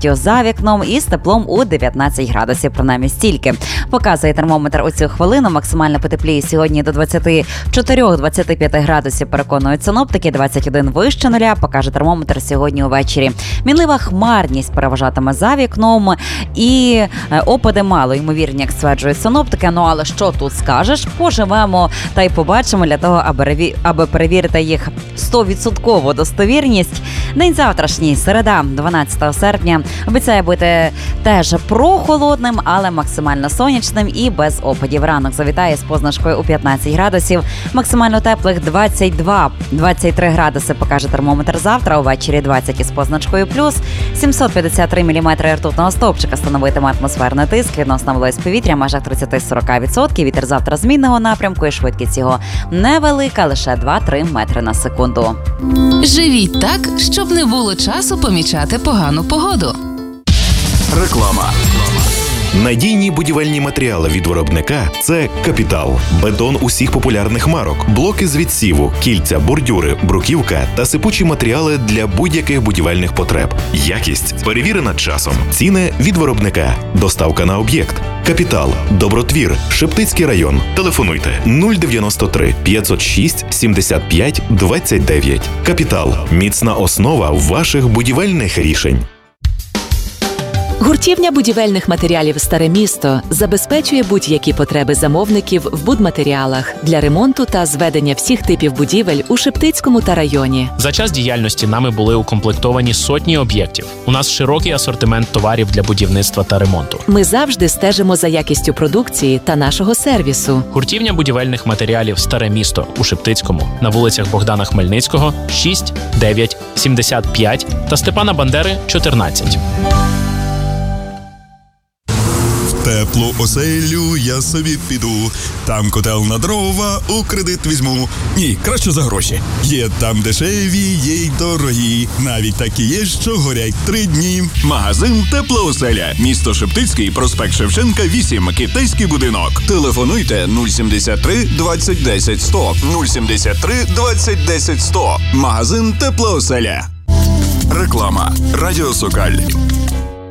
сонячністю за вікном і з теплом у 19 градусів, принаймні стільки. Показує термометр у цю хвилину. Максимально потепліє сьогодні до 24-25 градусів, переконують синоптики, 21 вище нуля, покаже термометр сьогодні увечері. Мінлива хмарність переважатиме за вікном і опади мало ймовірні, як стверджують синоптики. Ну, але що тут скажеш? Поживемо та й побачимо для того, аби перевірити їх 100% достовірність. День завтрашній, середа, 12 серпня, обіцяє бути теж прохолодним, але максимально сонячним і без опадів. Ранок завітає з позначкою у 15 градусів, максимально теплих 22-23 градуси покаже термометр завтра, увечері 20 із позначкою плюс, 753 міліметри ртутного стовпчика становитиме атмосферний тиск, відносна вологість повітря в межах 30-40%, вітер завтра змінного напрямку і швидкість його невелика, лише 2-3 метри на секунду. Живіть так, щоб не було часу помічати погану погоду. Реклама. Надійні будівельні матеріали від виробника – це «Капітал». Бетон усіх популярних марок, блоки з відсіву, кільця, бордюри, бруківка та сипучі матеріали для будь-яких будівельних потреб. Якість перевірена часом. Ціни від виробника. Доставка на об'єкт. «Капітал», Добротвір, Шептицький район. Телефонуйте 093 506 75 29. «Капітал» – міцна основа ваших будівельних рішень. Гуртівня будівельних матеріалів «Старе місто» забезпечує будь-які потреби замовників в будматеріалах для ремонту та зведення всіх типів будівель у Шептицькому та районі. За час діяльності нами були укомплектовані сотні об'єктів. У нас широкий асортимент товарів для будівництва та ремонту. Ми завжди стежимо за якістю продукції та нашого сервісу. Гуртівня будівельних матеріалів «Старе місто» у Шептицькому на вулицях Богдана Хмельницького 6, 9, 75 та Степана Бандери 14. Теплу оселю я собі піду, там котел на дрова у кредит візьму. Ні, краще за гроші. Є там дешеві, є й дорогі, навіть такі є, що горять 3 дні. Магазин «Тепла оселя». Місто Шептицький, проспект Шевченка, 8, китайський будинок. Телефонуйте 073 20 10 100. 073 20 10 100. Магазин «Тепла оселя». Реклама. Радіо Сокаль.